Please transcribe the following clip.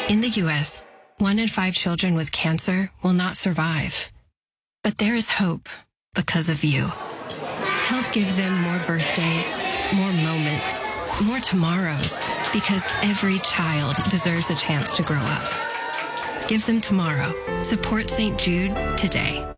In the U.S., 1 in 5 children with cancer will not survive. But there is hope because of you. Help give them more birthdays, more moments, more tomorrows, because every child deserves a chance to grow up. Give them tomorrow. Support St. Jude today.